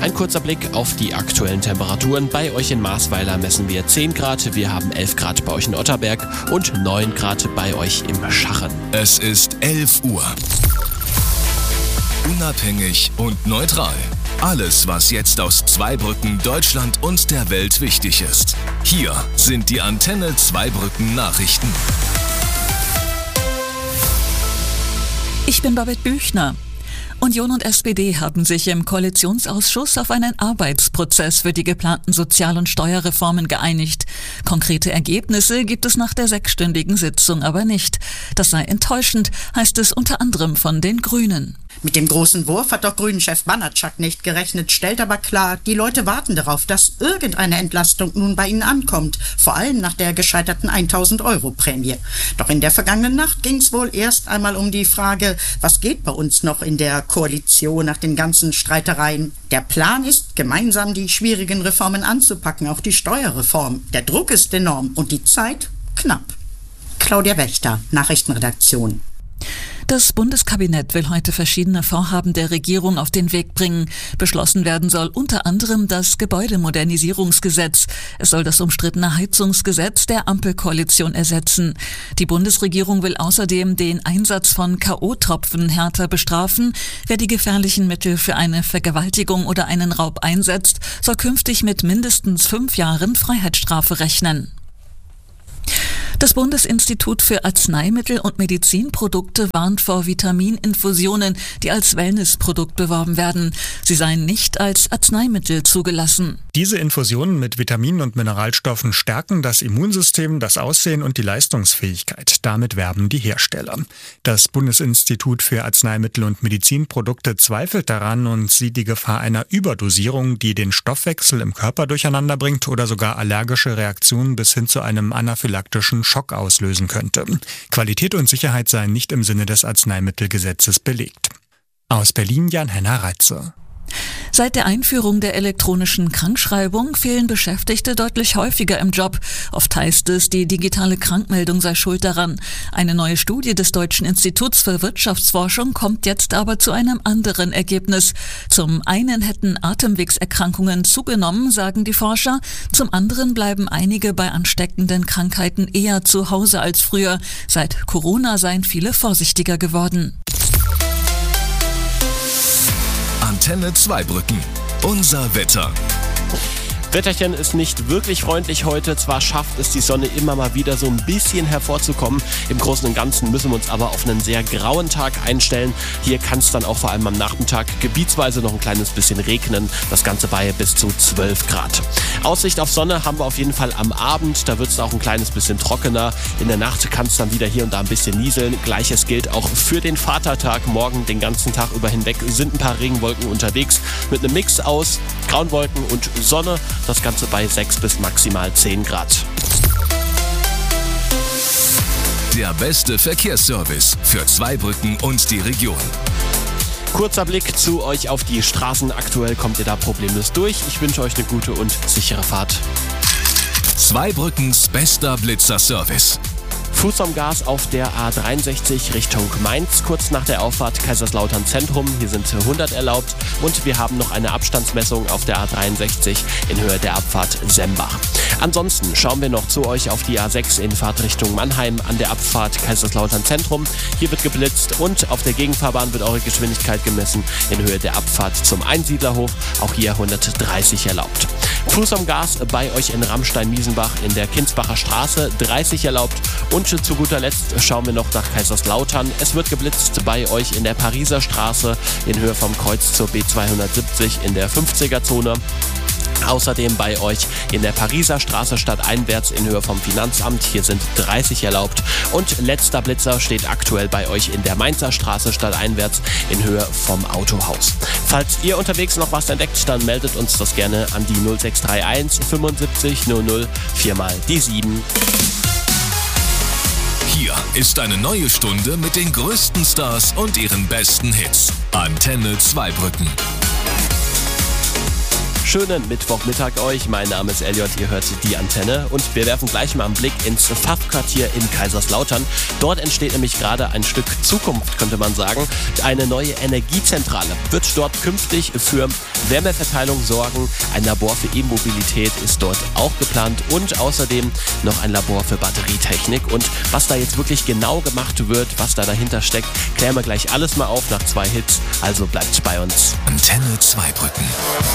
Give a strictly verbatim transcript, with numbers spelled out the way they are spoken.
Ein kurzer Blick auf die aktuellen Temperaturen. Bei euch in Marsweiler messen wir zehn Grad, wir haben elf Grad bei euch in Otterberg und neun Grad bei euch im Schachen. Es ist elf Uhr. Unabhängig und neutral. Alles, was jetzt aus Zweibrücken, Deutschland und der Welt wichtig ist. Hier sind die Antenne Zweibrücken Nachrichten. Ich bin Babette Büchner. Union und S P D haben sich im Koalitionsausschuss auf einen Arbeitsprozess für die geplanten Sozial- und Steuerreformen geeinigt. Konkrete Ergebnisse gibt es nach der sechsstündigen Sitzung aber nicht. Das sei enttäuschend, heißt es unter anderem von den Grünen. Mit dem großen Wurf hat doch Grünen-Chef Banatschak nicht gerechnet, stellt aber klar, die Leute warten darauf, dass irgendeine Entlastung nun bei ihnen ankommt, vor allem nach der gescheiterten tausend-Euro-Prämie. Doch in der vergangenen Nacht ging es wohl erst einmal um die Frage, was geht bei uns noch in der Koalition nach den ganzen Streitereien. Der Plan ist, gemeinsam die schwierigen Reformen anzupacken, auch die Steuerreform. Der Druck ist enorm und die Zeit knapp. Claudia Wächter, Nachrichtenredaktion. Das Bundeskabinett will heute verschiedene Vorhaben der Regierung auf den Weg bringen. Beschlossen werden soll unter anderem das Gebäudemodernisierungsgesetz. Es soll das umstrittene Heizungsgesetz der Ampelkoalition ersetzen. Die Bundesregierung will außerdem den Einsatz von K O-Tropfen härter bestrafen. Wer die gefährlichen Mittel für eine Vergewaltigung oder einen Raub einsetzt, soll künftig mit mindestens fünf Jahren Freiheitsstrafe rechnen. Das Bundesinstitut für Arzneimittel und Medizinprodukte warnt vor Vitamininfusionen, die als Wellnessprodukt beworben werden. Sie seien nicht als Arzneimittel zugelassen. Diese Infusionen mit Vitaminen und Mineralstoffen stärken das Immunsystem, das Aussehen und die Leistungsfähigkeit. Damit werben die Hersteller. Das Bundesinstitut für Arzneimittel und Medizinprodukte zweifelt daran und sieht die Gefahr einer Überdosierung, die den Stoffwechsel im Körper durcheinander bringt oder sogar allergische Reaktionen bis hin zu einem anaphylaktischen Schock auslösen könnte. Qualität und Sicherheit seien nicht im Sinne des Arzneimittelgesetzes belegt. Aus Berlin Jan-Henner Reitze. Seit der Einführung der elektronischen Krankschreibung fehlen Beschäftigte deutlich häufiger im Job. Oft heißt es, die digitale Krankmeldung sei schuld daran. Eine neue Studie des Deutschen Instituts für Wirtschaftsforschung kommt jetzt aber zu einem anderen Ergebnis. Zum einen hätten Atemwegserkrankungen zugenommen, sagen die Forscher. Zum anderen bleiben einige bei ansteckenden Krankheiten eher zu Hause als früher. Seit Corona seien viele vorsichtiger geworden. Antenne Zweibrücken. Unser Wetter. Wetterchen ist nicht wirklich freundlich heute. Zwar schafft es die Sonne immer mal wieder so ein bisschen hervorzukommen. Im Großen und Ganzen müssen wir uns aber auf einen sehr grauen Tag einstellen. Hier kann es dann auch vor allem am Nachmittag gebietsweise noch ein kleines bisschen regnen. Das Ganze bei bis zu zwölf Grad. Aussicht auf Sonne haben wir auf jeden Fall am Abend. Da wird es auch ein kleines bisschen trockener. In der Nacht kann es dann wieder hier und da ein bisschen nieseln. Gleiches gilt auch für den Vatertag. Morgen den ganzen Tag über hinweg sind ein paar Regenwolken unterwegs. Mit einem Mix aus grauen Wolken und Sonne. Das Ganze bei sechs bis maximal zehn Grad. Der beste Verkehrsservice für Zweibrücken und die Region. Kurzer Blick zu euch auf die Straßen. Aktuell kommt ihr da problemlos durch. Ich wünsche euch eine gute und sichere Fahrt. Zweibrückens bester Blitzer-Service. Fuß am Gas auf der A dreiundsechzig Richtung Mainz, kurz nach der Auffahrt Kaiserslautern Zentrum. Hier sind hundert erlaubt und wir haben noch eine Abstandsmessung auf der A dreiundsechzig in Höhe der Abfahrt Sembach. Ansonsten schauen wir noch zu euch auf die A sechs in Fahrtrichtung Mannheim an der Abfahrt Kaiserslautern Zentrum. Hier wird geblitzt und auf der Gegenfahrbahn wird eure Geschwindigkeit gemessen in Höhe der Abfahrt zum Einsiedlerhof. Auch hier hundertdreißig erlaubt. Fuß am Gas bei euch in Ramstein-Miesenbach in der Kinsbacher Straße, dreißig erlaubt. Und zu guter Letzt schauen wir noch nach Kaiserslautern. Es wird geblitzt bei euch in der Pariser Straße in Höhe vom Kreuz zur B zweihundertsiebzig in der fünfziger Zone. Außerdem bei euch in der Pariser Straße stadteinwärts in Höhe vom Finanzamt. Hier sind dreißig erlaubt. Und letzter Blitzer steht aktuell bei euch in der Mainzer Straße stadteinwärts in Höhe vom Autohaus. Falls ihr unterwegs noch was entdeckt, dann meldet uns das gerne an die null sechs drei eins fünfundsiebzig null null vier mal die sieben. Hier ist eine neue Stunde mit den größten Stars und ihren besten Hits. Antenne Zweibrücken. Schönen Mittwochmittag euch. Mein Name ist Elliot, ihr hört die Antenne und wir werfen gleich mal einen Blick ins F A F-Quartier in Kaiserslautern. Dort entsteht nämlich gerade ein Stück Zukunft, könnte man sagen. Eine neue Energiezentrale wird dort künftig für Wärmeverteilung sorgen. Ein Labor für E-Mobilität ist dort auch geplant und außerdem noch ein Labor für Batterietechnik. Und was da jetzt wirklich genau gemacht wird, was da dahinter steckt, klären wir gleich alles mal auf nach zwei Hits. Also bleibt bei uns. Antenne Zweibrücken.